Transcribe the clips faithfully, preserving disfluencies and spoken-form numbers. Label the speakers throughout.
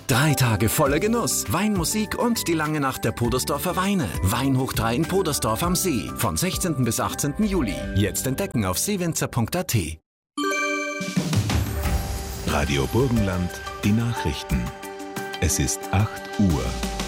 Speaker 1: Drei Tage voller Genuss, Weinmusik und die lange Nacht der Podersdorfer Weine. Wein hoch drei in Podersdorf am See. Von sechzehnten bis achtzehnten Juli. Jetzt entdecken auf seewinzer punkt a t.
Speaker 2: Radio Burgenland, die Nachrichten. Es ist acht Uhr.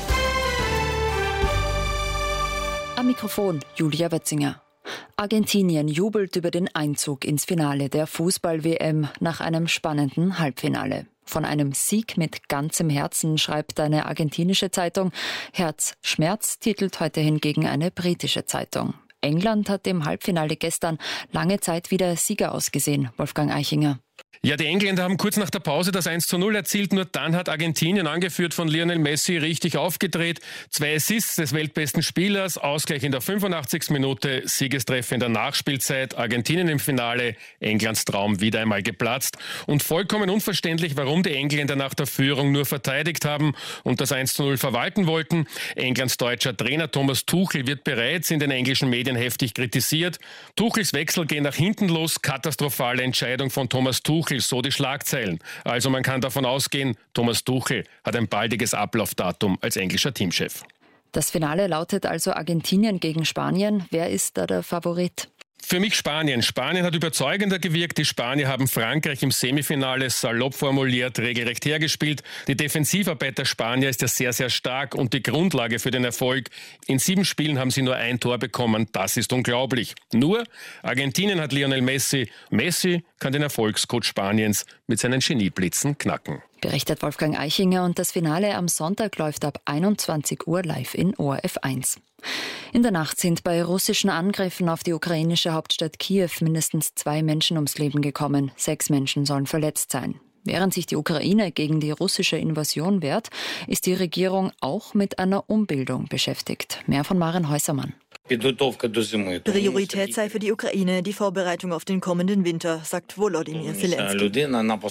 Speaker 3: Am Mikrofon Julia Wetzinger. Argentinien jubelt über den Einzug ins Finale der Fußball-W M nach einem spannenden Halbfinale. Von einem Sieg mit ganzem Herzen schreibt eine argentinische Zeitung. Herzschmerz titelt heute hingegen eine britische Zeitung. England hat im Halbfinale gestern lange Zeit wieder Sieger ausgesehen. Wolfgang Eichinger.
Speaker 4: Ja, die Engländer haben kurz nach der Pause das eins zu null erzielt, nur dann hat Argentinien, angeführt von Lionel Messi, richtig aufgedreht. Zwei Assists des weltbesten Spielers, Ausgleich in der fünfundachtzigsten Minute, Siegestreffer in der Nachspielzeit, Argentinien im Finale, Englands Traum wieder einmal geplatzt. Und vollkommen unverständlich, warum die Engländer nach der Führung nur verteidigt haben und das eins zu null verwalten wollten. Englands deutscher Trainer Thomas Tuchel wird bereits in den englischen Medien heftig kritisiert. Tuchels Wechsel gehen nach hinten los, katastrophale Entscheidung von Thomas Tuchel. So die Schlagzeilen. Also man kann davon ausgehen, Thomas Tuchel hat ein baldiges Ablaufdatum als englischer Teamchef.
Speaker 3: Das Finale lautet also Argentinien gegen Spanien. Wer ist da der Favorit?
Speaker 4: Für mich Spanien. Spanien hat überzeugender gewirkt. Die Spanier haben Frankreich im Semifinale salopp formuliert, regelrecht hergespielt. Die Defensivarbeit der Spanier ist ja sehr, sehr stark und die Grundlage für den Erfolg. In sieben Spielen haben sie nur ein Tor bekommen. Das ist unglaublich. Nur Argentinien hat Lionel Messi. Messi kann den Erfolgscoach Spaniens mit seinen Genieblitzen knacken.
Speaker 3: Berichtet Wolfgang Eichinger, und das Finale am Sonntag läuft ab einundzwanzig Uhr live in O R F eins. In der Nacht sind bei russischen Angriffen auf die ukrainische Hauptstadt Kiew mindestens zwei Menschen ums Leben gekommen. Sechs Menschen sollen verletzt sein. Während sich die Ukraine gegen die russische Invasion wehrt, ist die Regierung auch mit einer Umbildung beschäftigt. Mehr von Maren Häusermann.
Speaker 5: Priorität sei für die Ukraine die Vorbereitung auf den kommenden Winter, sagt Volodymyr Zelensky.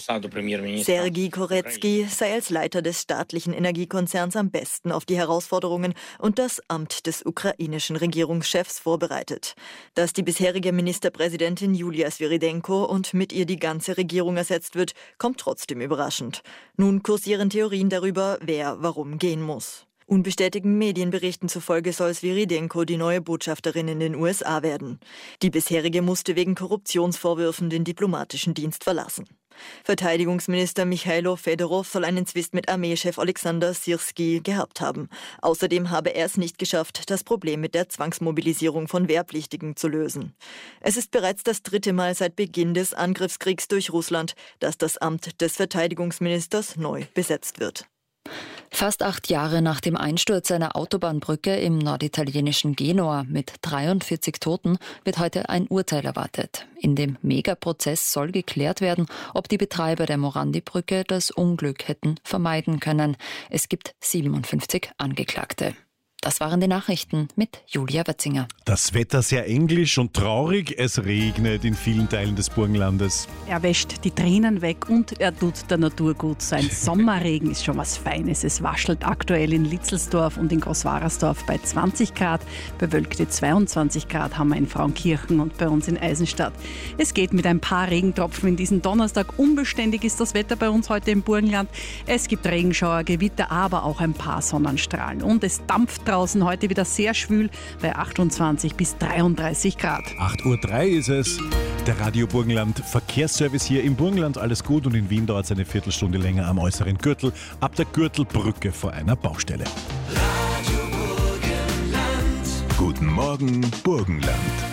Speaker 5: Sergei Koretski sei als Leiter des staatlichen Energiekonzerns am besten auf die Herausforderungen und das Amt des ukrainischen Regierungschefs vorbereitet. Dass die bisherige Ministerpräsidentin Julia Sviridenko und mit ihr die ganze Regierung ersetzt wird, kommt trotzdem überraschend. Nun kursieren Theorien darüber, wer warum gehen muss. Unbestätigten Medienberichten zufolge soll Sviridenko die neue Botschafterin in den U S A werden. Die bisherige musste wegen Korruptionsvorwürfen den diplomatischen Dienst verlassen. Verteidigungsminister Michailo Fedorov soll einen Zwist mit Armeechef Alexander Syrski gehabt haben. Außerdem habe er es nicht geschafft, das Problem mit der Zwangsmobilisierung von Wehrpflichtigen zu lösen. Es ist bereits das dritte Mal seit Beginn des Angriffskriegs durch Russland, dass das Amt des Verteidigungsministers neu besetzt wird.
Speaker 3: Fast acht Jahre nach dem Einsturz einer Autobahnbrücke im norditalienischen Genua mit dreiundvierzig Toten wird heute ein Urteil erwartet. In dem Megaprozess soll geklärt werden, ob die Betreiber der Morandi-Brücke das Unglück hätten vermeiden können. Es gibt siebenundfünfzig Angeklagte. Das waren die Nachrichten mit Julia Wetzinger.
Speaker 6: Das Wetter sehr englisch und traurig. Es regnet in vielen Teilen des Burgenlandes.
Speaker 7: Er wäscht die Tränen weg und er tut der Natur gut. So ein Sommerregen ist schon was Feines. Es waschelt aktuell in Litzelsdorf und in Großwarersdorf bei zwanzig Grad. Bewölkte zweiundzwanzig Grad haben wir in Frauenkirchen und bei uns in Eisenstadt. Es geht mit ein paar Regentropfen in diesen Donnerstag. Unbeständig ist das Wetter bei uns heute im Burgenland. Es gibt Regenschauer, Gewitter, aber auch ein paar Sonnenstrahlen. Und es dampft draußen heute wieder sehr schwül bei achtundzwanzig bis dreiunddreißig Grad.
Speaker 6: acht Uhr drei ist es. Der Radio Burgenland Verkehrsservice hier im Burgenland. Alles gut, und in Wien dauert es eine Viertelstunde länger am äußeren Gürtel, ab der Gürtelbrücke vor einer Baustelle.
Speaker 2: Radio Burgenland. Guten Morgen, Burgenland.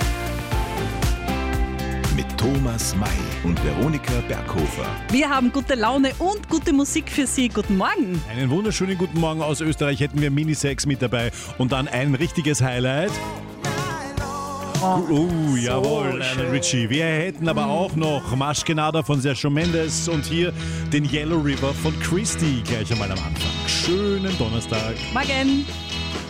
Speaker 2: Mit Thomas May und Veronika Berghofer.
Speaker 7: Wir haben gute Laune und gute Musik für Sie. Guten Morgen.
Speaker 6: Einen wunderschönen guten Morgen aus Österreich. Hätten wir Mini-Sex mit dabei und dann ein richtiges Highlight. Oh, oh jawohl, Lionel Richie. Wir hätten aber auch noch Maschkenada von Sergio Mendes und hier den Yellow River von Christy gleich einmal am Anfang. Schönen Donnerstag.
Speaker 7: Morgen.